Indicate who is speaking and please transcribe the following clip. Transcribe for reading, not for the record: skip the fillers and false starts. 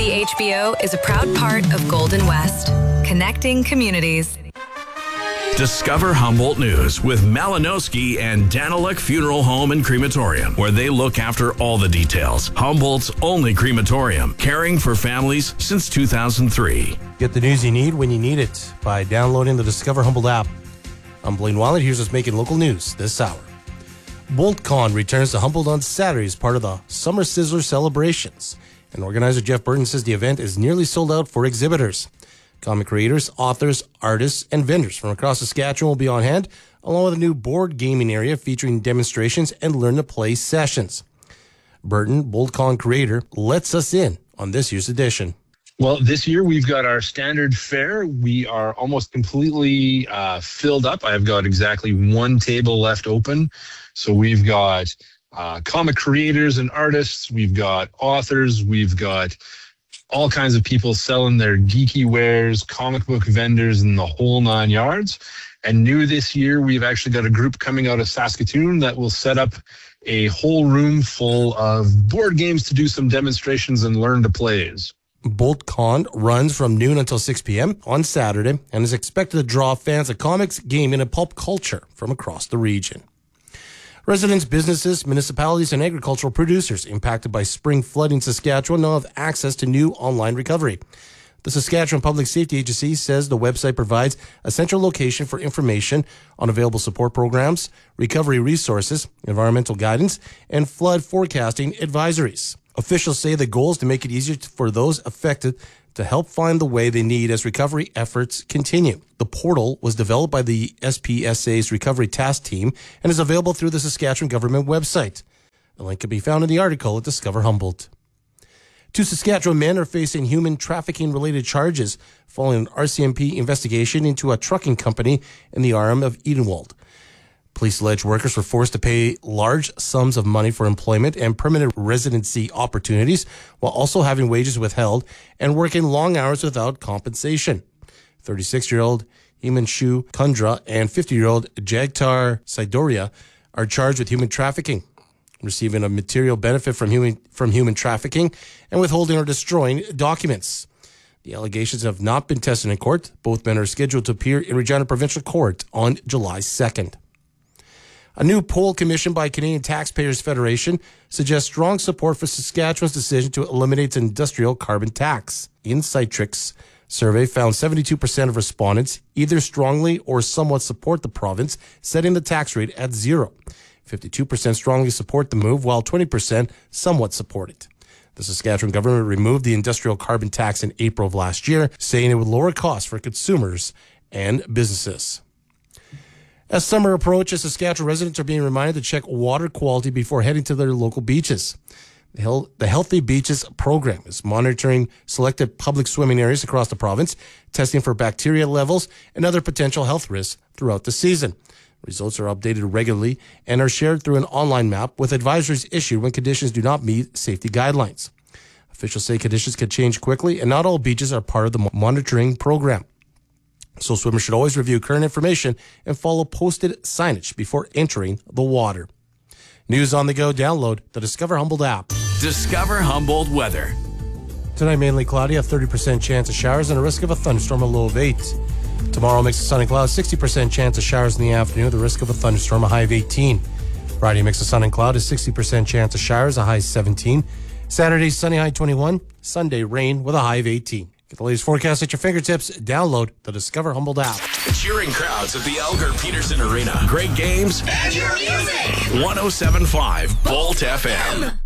Speaker 1: WCHBO is a proud part of Golden West, connecting communities.
Speaker 2: Discover Humboldt News with Malinowski and Daniluk Funeral Home and Crematorium, where they look after all the details. Humboldt's only crematorium, caring for families since 2003.
Speaker 3: Get the news you need when you need it by downloading the Discover Humboldt app. I'm Blaine Wallet. Here's what's making local news this hour. BoltCon returns to Humboldt on Saturday as part of the Summer Sizzler celebrations. And organizer Jeff Burton says the event is nearly sold out for exhibitors. Comic creators, authors, artists, and vendors from across Saskatchewan will be on hand, along with a new board gaming area featuring demonstrations and learn-to-play sessions. Burton, BoltCon creator, lets us in on this year's edition.
Speaker 4: Well, this year we've got our standard fare. We are almost completely filled up. I've got exactly one table left open. So we've got comic creators and artists. We've got authors. We've got all kinds of people selling their geeky wares, comic book vendors, and the whole 9 yards. And new this year, we've actually got a group coming out of Saskatoon that will set up a whole room full of board games to do some demonstrations and learn to plays.
Speaker 3: BoltCon runs from noon until 6 p.m. on Saturday and is expected to draw fans of comics, gaming, and pulp culture from across the region. Residents, businesses, municipalities, and agricultural producers impacted by spring flooding in Saskatchewan now have access to new online recovery. The Saskatchewan Public Safety Agency says the website provides a central location for information on available support programs, recovery resources, environmental guidance, and flood forecasting advisories. Officials say the goal is to make it easier for those affected to help find the way they need as recovery efforts continue. The portal was developed by the SPSA's Recovery Task Team and is available through the Saskatchewan government website. The link can be found in the article at Discover Humboldt. 2 Saskatchewan men are facing human trafficking-related charges following an RCMP investigation into a trucking company in the RM of Edenwald. Police allege workers were forced to pay large sums of money for employment and permanent residency opportunities while also having wages withheld and working long hours without compensation. 36-year-old Himanshu Kundra and 50-year-old Jagtar Sidoria are charged with human trafficking, receiving a material benefit from human trafficking, and withholding or destroying documents. The allegations have not been tested in court. Both men are scheduled to appear in Regina Provincial Court on July 2nd. A new poll commissioned by Canadian Taxpayers Federation suggests strong support for Saskatchewan's decision to eliminate its industrial carbon tax. Insightrix survey found 72% of respondents either strongly or somewhat support the province setting the tax rate at 0. 52% strongly support the move, while 20% somewhat support it. The Saskatchewan government removed the industrial carbon tax in April of last year, saying it would lower costs for consumers and businesses. As summer approaches, Saskatchewan residents are being reminded to check water quality before heading to their local beaches. The Healthy Beaches program is monitoring selected public swimming areas across the province, testing for bacteria levels and other potential health risks throughout the season. Results are updated regularly and are shared through an online map with advisories issued when conditions do not meet safety guidelines. Officials say conditions can change quickly, and not all beaches are part of the monitoring program. So swimmers should always review current information and follow posted signage before entering the water. News on the go. Download the Discover Humboldt app.
Speaker 2: Discover Humboldt weather.
Speaker 3: Tonight mainly cloudy, a 30% chance of showers and a risk of a thunderstorm, a low of 8. Tomorrow mix of sun and clouds, 60% chance of showers in the afternoon, the risk of a thunderstorm, a high of 18. Friday mix of sun and cloud is 60% chance of showers, a high of 17. Saturday sunny, high 21. Sunday rain with a high of 18. Get the latest forecast at your fingertips. Download the Discover Humboldt app.
Speaker 2: Cheering crowds at the Elgar Peterson Arena. Great games
Speaker 5: And your music.
Speaker 2: 107.5 Bolt FM.